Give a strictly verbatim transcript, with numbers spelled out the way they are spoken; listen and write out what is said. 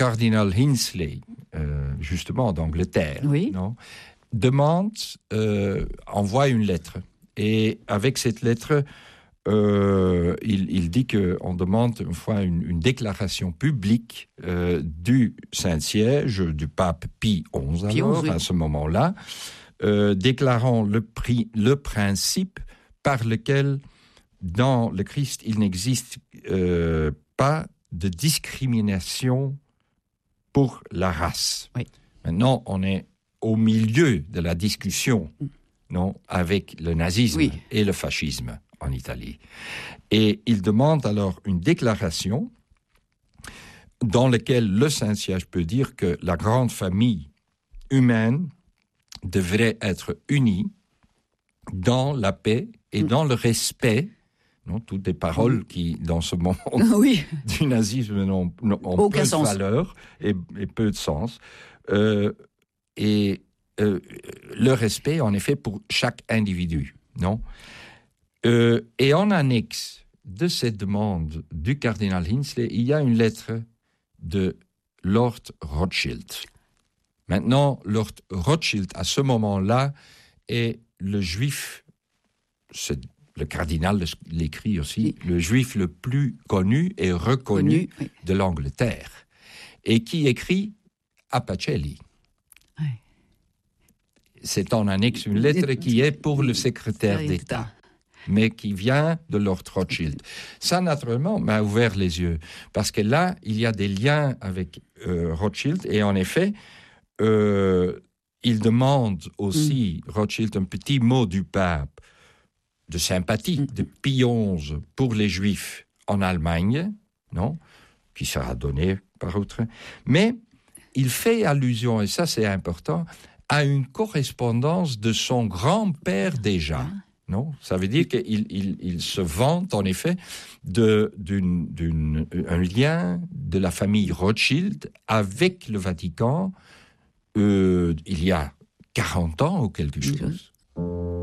cardinal Hinsley, euh, justement d'Angleterre, oui. non, demande, euh, envoie une lettre. Et avec cette lettre, euh, il, il dit qu'on demande une fois une, une déclaration publique euh, du Saint-Siège, du pape Pie onze, Pie alors, onze, oui. à ce moment-là, euh, déclarant le, pri- le principe par lequel, dans le Christ, il n'existe euh, pas de discrimination pour la race. Oui. Maintenant, on est au milieu de la discussion, non, avec le nazisme oui. et le fascisme en Italie. Et il demande alors une déclaration dans laquelle le Saint-Siège peut dire que la grande famille humaine devrait être unie dans la paix et mmh. dans le respect. Non, toutes des paroles mmh. qui, dans ce moment oui. du nazisme, n'ont, n'ont aucun peu sens. de valeur et, et peu de sens. Euh, et euh, le respect, en effet, pour chaque individu. Non euh, et en annexe de cette demande du cardinal Hinsley, il y a une lettre de Lord Rothschild. Maintenant, Lord Rothschild, à ce moment-là, est le juif, c'est le cardinal l'écrit aussi, oui. le juif le plus connu et reconnu connu, oui. de l'Angleterre, et qui écrit à Pacelli. Oui. C'est en annexe une lettre qui est pour le secrétaire d'État, mais qui vient de Lord Rothschild. Ça, naturellement, m'a ouvert les yeux, parce que là, il y a des liens avec euh, Rothschild, et en effet, euh, il demande aussi, mm. Rothschild, un petit mot du pape, de sympathie, mm. de Pie onze pour les Juifs en Allemagne, non, qui sera donné par autre. Mais il fait allusion, et ça c'est important, à une correspondance de son grand-père déjà. Ah. Non, ça veut dire qu'il il, il se vante en effet de, d'une, d'une, un lien de la famille Rothschild avec le Vatican euh, il y a quarante ans ou quelque chose.